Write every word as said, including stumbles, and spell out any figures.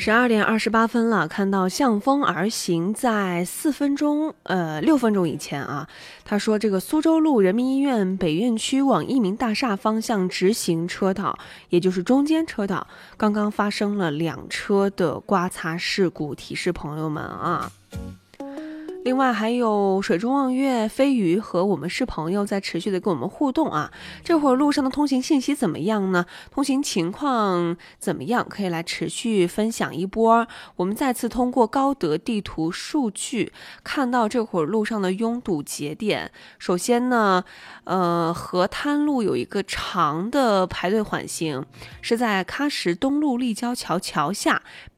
十二点二十八分了，看到向风而行，在四分钟，呃，六分钟以前啊，他说这个苏州路人民医院北院区往一民大厦方向直行车道，也就是中间车道，刚刚发生了两车的刮擦事故，提示朋友们啊。另外还有水中望月、飞鱼和我们是朋友在持续的跟我们互动啊。这会儿路上的通行信息怎么样呢？通行情况怎么样？可以来持续分享一波。我们再次通过高德地图数据看到这会儿路上的拥堵节点。首先呢，呃，河滩路有一个长的排队缓行，是在喀什东路立交桥桥下。